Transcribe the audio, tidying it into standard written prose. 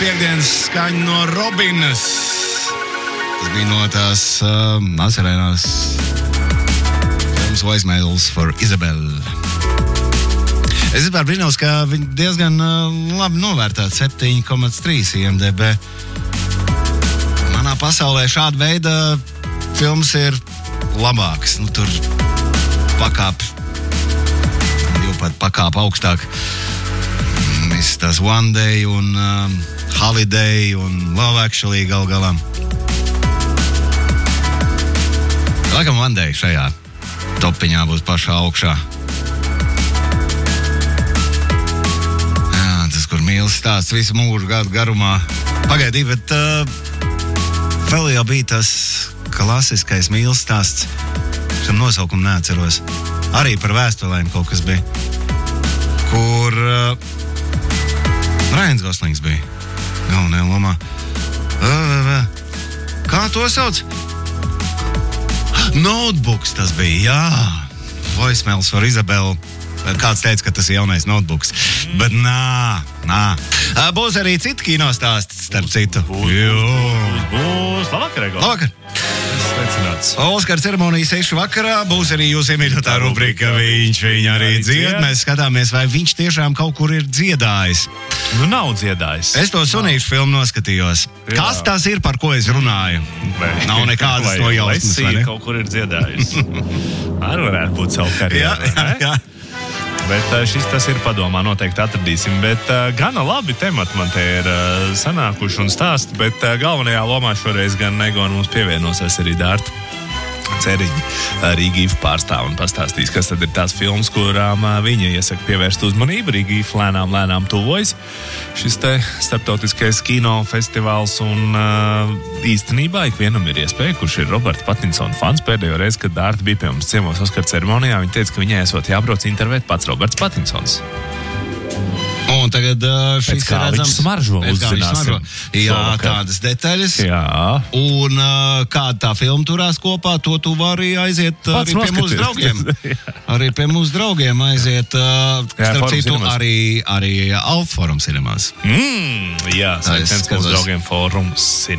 Piektdienas skaņa no Robinas. Tas bija no tās Nazarēnās filmas Voicemails for Isabelle. Es vispār brīnos, ka viņi diezgan labi novērtēti 7,3 IMDb. Manā pasaulē šāda veida filmas ir labākas. Tur pakāp augstāk. Viss tās One Day un Holiday un Love Actually gal galā. Laikam One Day šajā topiņā būs pašā augšā. Jā, tas, kur mīlas stāsts visu mūžu gadu garumā. Pagaidī, bet vēl jau bija tas klasiskais mīlas stāsts. Šam nosaukumu neatceros. Arī par vēstulēm kaut kas bija. Kur Rajans Goslings bija galvenajā lomā. Kā to sauc? Notebooks tas bija, jā. Voicemails for Isabelle. Kāds teica, ka tas ir jaunais Notebooks. Bet nā. Būs arī citi kinostāsti, starp citu. Būs. Labvakar, Ego. Labvakar. Sveicināts. Oskara ceremonija 6 vakarā. Būs arī jūsu iemīļotā rubrika Viņa arī dzied. Mēs skatāmies, vai viņš tiešām kaut kur ir dziedājis. Nu, nav dziedājis. Es to sunīšu filmu noskatījos. Jā. Kas tas ir, par ko es runāju? Nav nekādas no jausmas, vai ne? Kaut kur ir dziedājis. Arī varētu būt savu karjeru. Jā. Bet tas ir padomā, noteikti atradīsim. Bet gana labi temati man te ir sanākuši un stāsti, bet galvenajā lomā šoreiz gan Ego mums pievienosies arī Dārta Ceriņa, Rīgīfa pārstāv un pastāstīs, kas tad ir tās filmas, kurām viņa iesaka pievērst uzmanību. Rīgīfa lēnām tuvojas šis te starptautiskais kino festivāls un īstenībā ikvienam ir iespēja, kurš ir Roberta Patinsona fans. Pēdējo reizi, kad Dārta bija pie mums ciemos Oskara ceremonijā, viņa teica, ka viņai esot jābrauc intervēt pats Roberts Patinsons. Un tagad šis ir redzams smaržo, uzzināsim. Jā, tādas detaļas. Jā. Un kāda tā filma turās kopā, to tu vari aiziet pats arī pie mūsu draugiem. Arī pie mūsu draugiem aiziet, starp citu, arī Alfa Forum cinemās. Jā, sveiciens mūsu draugiem Forum cinemās.